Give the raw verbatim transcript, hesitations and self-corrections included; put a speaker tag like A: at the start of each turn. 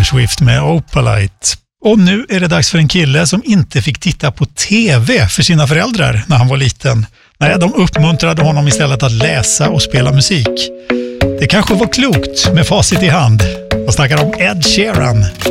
A: Taylor Swift med Opalite. Och nu är det dags för en kille som inte fick titta på tv för sina föräldrar när han var liten. Nej, de uppmuntrade honom istället att läsa och spela musik. Det kanske var klokt med facit i hand. Jag snackar om Ed Sheeran.